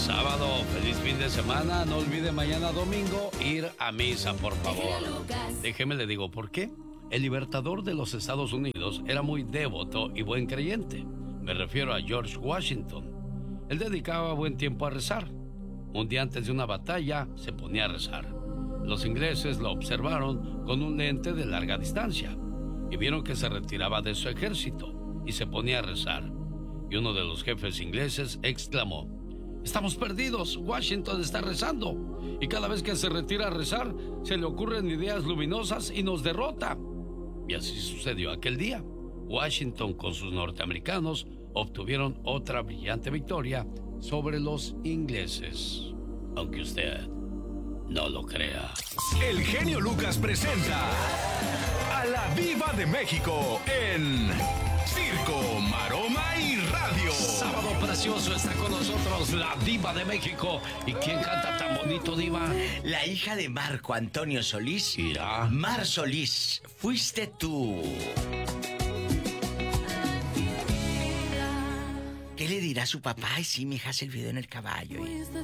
sábado, feliz fin de semana. No olvide mañana domingo ir a misa, por favor. Déjeme le digo por qué. El libertador de los Estados Unidos era muy devoto y buen creyente. Me refiero a George Washington. Él dedicaba buen tiempo a rezar. Un día antes de una batalla se ponía a rezar. Los ingleses lo observaron con un lente de larga distancia y vieron que se retiraba de su ejército y se ponía a rezar. Y uno de los jefes ingleses exclamó: «Estamos perdidos, Washington está rezando, y cada vez que se retira a rezar, se le ocurren ideas luminosas y nos derrota». Y así sucedió aquel día. Washington con sus norteamericanos obtuvieron otra brillante victoria sobre los ingleses. Aunque usted no lo crea. El genio Lucas presenta a la Diva de México en Circo, Maroma y Radio. Sábado precioso, está con nosotros la Diva de México. ¿Y quién canta tan bonito, Diva? La hija de Marco Antonio Solís. Irá. Mar Solís, fuiste tú. ¿Qué le dirá a su papá? Ay, sí, mi hija se olvidó en el caballo.